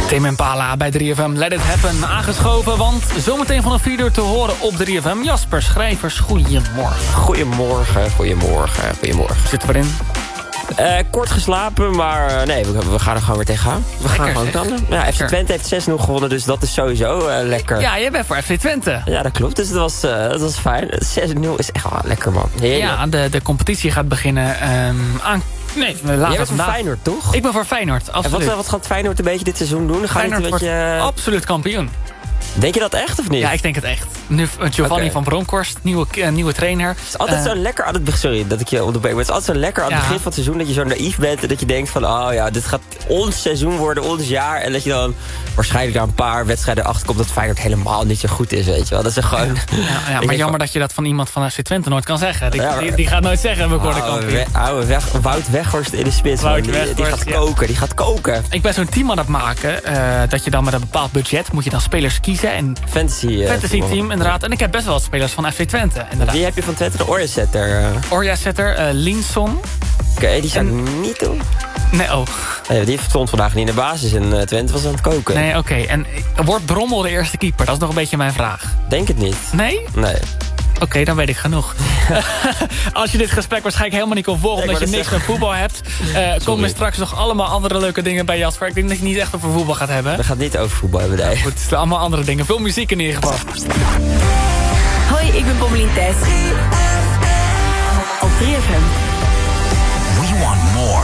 Tame Impala bij 3FM, Let It Happen, aangeschoven. Want zometeen vanaf 4 uur te horen op 3FM. Jasper Schrijvers, goeiemorgen. Goedemorgen. Zitten we erin? Kort geslapen, maar nee, we gaan er gewoon weer tegenaan. We gaan gewoon knallen. Ja, FC Twente heeft 6-0 gewonnen, dus dat is sowieso lekker. Ja, jij bent voor FC Twente. Ja, dat klopt, dus dat was fijn. 6-0 is echt wel lekker, man. Ja, de competitie gaat beginnen Nee, jij bent voor Feyenoord, toch? Ik ben voor Feyenoord, absoluut. En wat gaat Feyenoord een beetje dit seizoen doen? Feyenoord wordt absoluut kampioen. Denk je dat echt of niet? Ja, ik denk het echt. Nu Giovanni van Bronckhorst, nieuwe trainer. Het is altijd zo lekker aan het... Sorry dat ik je onderbreek, maar het is altijd zo lekker aan het begin van het seizoen... dat je zo naïef bent en dat je denkt van... oh ja, dit gaat ons seizoen worden, ons jaar. En dat je dan waarschijnlijk na een paar wedstrijden achterkomt... dat Feyenoord helemaal niet zo goed is, weet je wel. Dat is gewoon... Ja, maar jammer dat je dat van iemand van FC Twente nooit kan zeggen. Die gaat nooit zeggen, we worden kampioen. Wout Weghorst in de spits, die gaat koken. Ik ben zo'n team aan het maken... dat je dan met een bepaald budget... moet je dan spelers kiezen. En fantasy team, inderdaad. En ik heb best wel wat spelers van FC Twente, inderdaad. Wie heb je van Twente? De Orja-setter, Linson. Oké, die zou ik niet doen. Nee, Nee, die stond vandaag niet in de basis en Twente was aan het koken. Nee, oké. En wordt Drommel de eerste keeper? Dat is nog een beetje mijn vraag. Denk het niet. Nee? Nee. Oké, dan weet ik genoeg. Als je dit gesprek waarschijnlijk helemaal niet kon volgen... omdat je niks met voetbal hebt... komen er straks nog allemaal andere leuke dingen bij Jasper. Ik denk dat je niet echt over voetbal gaat hebben. We gaan niet over voetbal hebben, nee. Goed, het zijn allemaal andere dingen. Veel muziek in ieder geval. Hoi, ik ben Pommelien Thijs. Op 3FM. We want more.